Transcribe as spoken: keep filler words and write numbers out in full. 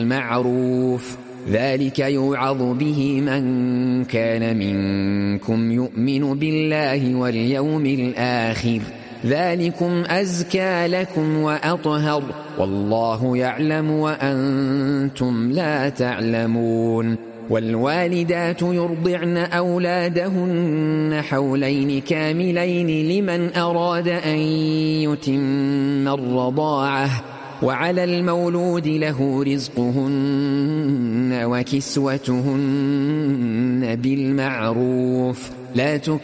بالمعروف ذلك يوعظ به من كان منكم يؤمن بالله واليوم الآخر ذلكم أزكى لكم وأطهر والله يعلم وأنتم لا تعلمون. والوالدات يرضعن أولادهن حولين كاملين لمن أراد أن يتم الرضاعة وعلى المولود له رزقهن وكسوتهن بالمعروف لا